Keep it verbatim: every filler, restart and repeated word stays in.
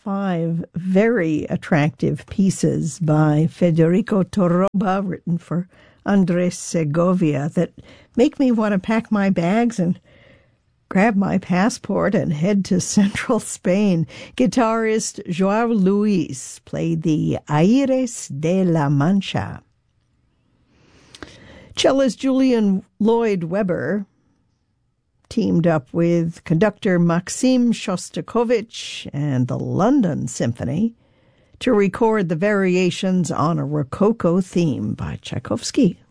five very attractive pieces by Federico Torroba, written for Andres Segovia, that make me want to pack my bags and grab my passport and head to central Spain. Guitarist Joao Luis played the Aires de la Mancha. Cellist Julian Lloyd Webber teamed up with conductor Maxim Shostakovich and the London Symphony to record the variations on a Rococo theme by Tchaikovsky.